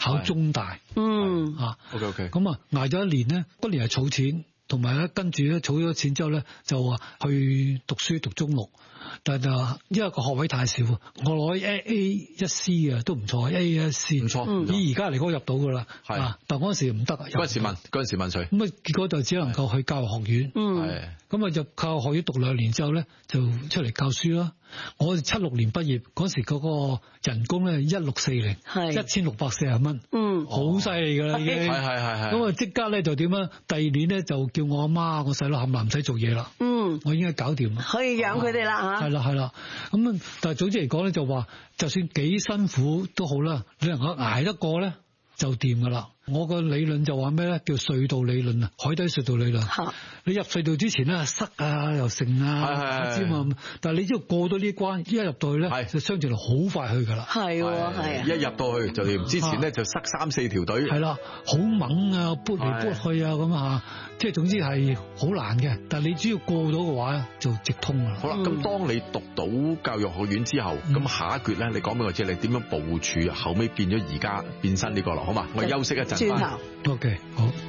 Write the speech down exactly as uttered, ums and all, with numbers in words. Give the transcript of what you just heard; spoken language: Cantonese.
考中大。 嗯啊 ，OK OK， 咁啊捱咗一年咧，嗰年係儲錢。同埋咧，跟住咧，儲咗錢之後咧，就話去讀書讀中六，但係就因為個學位太少，我攞 A A 一 C 啊，都唔錯 ，A 一 C 唔錯。 以而家嚟講入到噶啦，係啊，但嗰陣時唔得啊。 嗰陣時問，嗰陣時問誰？ 咁啊，結果就只能夠去教育學院。 嗯， 咁啊，就教育學院讀兩年之後咧，就出嚟教書啦。我哋七六年畢業嗰時嗰個人工咧一六四零，一千六百四十蚊， 嗯， 好犀利噶啦已經。 係係係係。 咁啊，即刻咧就點啊？第二年咧就叫我阿媽、我細佬冚唪唥唔使做嘢啦。 嗯， 我已經搞掂啦， 可以養佢哋啦嚇。 係啦係啦，咁但係總之嚟講咧就話，就算幾辛苦都好啦，你能夠捱得過咧就掂噶啦。我個理論就話咩咧？叫隧道理論啊，海底隧道理論。你入隧道之前咧塞啊又剩啊，知嘛？但係你只要過到呢關，一入到去咧，就相傳就好快去噶啦。 係喎係啊， 一入到去就掂。之前咧就塞三四條隊。 係啦，好猛啊，撥嚟撥去啊咁啊，即係總之係好難嘅。但係你只要過到嘅話，就直通啦。 好啦，咁當你讀到教育學院之後，咁下一橛咧，你講俾我知你點樣部署，後尾變咗而家變身呢個咯，好嘛？我休息一陣。 轉頭 ，OK，好。